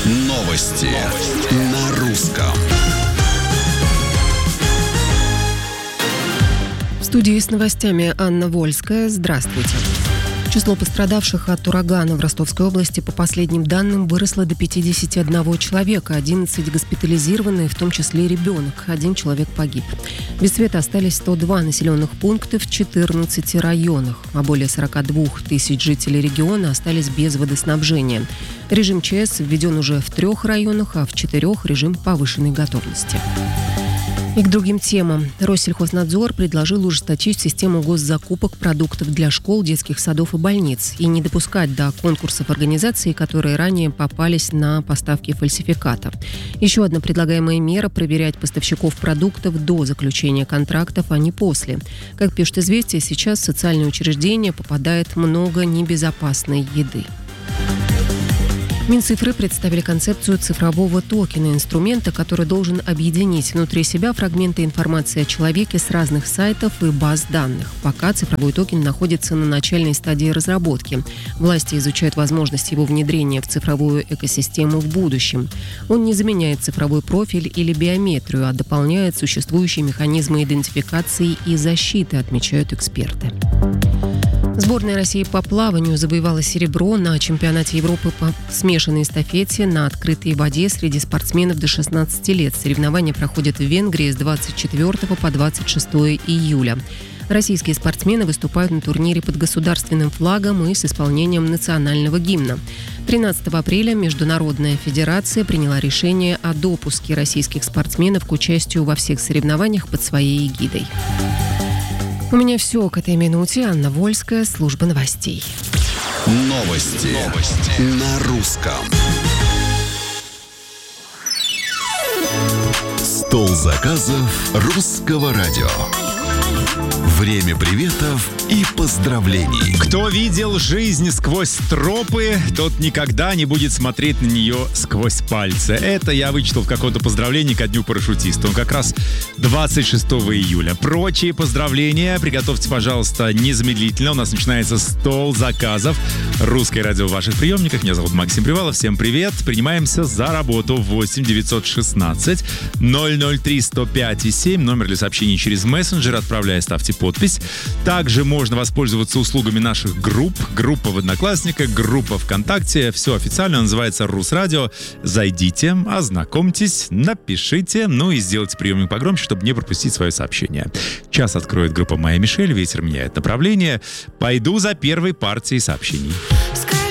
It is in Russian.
Новости на русском. В студии с новостями Анна Вольская. Здравствуйте. Число пострадавших от урагана в Ростовской области, по последним данным, выросло до 51 человека. 11 госпитализированы, в том числе ребенок. 1 человек погиб. Без света остались 102 населенных пункта в 14 районах. А более 42 тысяч жителей региона остались без водоснабжения. Режим ЧС введен уже в 3 районах, а в 4 режим повышенной готовности. И к другим темам. Россельхознадзор предложил ужесточить систему госзакупок продуктов для школ, детских садов и больниц и не допускать до конкурсов организаций, которые ранее попались на поставки фальсификата. Еще одна предлагаемая мера – проверять поставщиков продуктов до заключения контрактов, а не после. Как пишет «Известия», сейчас в социальные учреждения попадает много небезопасной еды. Минцифры представили концепцию цифрового токена, инструмента, который должен объединить внутри себя фрагменты информации о человеке с разных сайтов и баз данных. Пока цифровой токен находится на начальной стадии разработки. Власти изучают возможность его внедрения в цифровую экосистему в будущем. Он не заменяет цифровой профиль или биометрию, а дополняет существующие механизмы идентификации и защиты, отмечают эксперты. Сборная России по плаванию завоевала серебро на чемпионате Европы по смешанной эстафете на открытой воде среди спортсменов до 16 лет. Соревнования проходят в Венгрии с 24 по 26 июля. Российские спортсмены выступают на турнире под государственным флагом и с исполнением национального гимна. 13 апреля Международная федерация приняла решение о допуске российских спортсменов к участию во всех соревнованиях под своей эгидой. У меня все к этой минуте. Анна Вольская, служба новостей. Новости на русском. Стол заказов русского радио. Время приветов и поздравлений. Кто видел жизнь сквозь тропы, тот никогда не будет смотреть на нее сквозь пальцы. Это я вычитал в каком-то поздравлении ко дню парашютиста. Он как раз 26 июля. Прочие поздравления приготовьте, пожалуйста, незамедлительно. У нас начинается стол заказов. Русское радио в ваших приемниках. Меня зовут Максим Привалов. Всем привет. Принимаемся за работу. 8 916 003 105 и 7. Номер для сообщений через мессенджер. Отправляй, ставьте подпись. Также можно воспользоваться услугами наших групп. Группа в Одноклассниках, группа ВКонтакте. Все официально, называется Русрадио. Зайдите, ознакомьтесь, напишите, и сделайте приемник погромче, чтобы не пропустить свое сообщение. Час откроет группа «Моя Мишель». Ветер меняет направление. Пойду за первой партией сообщений.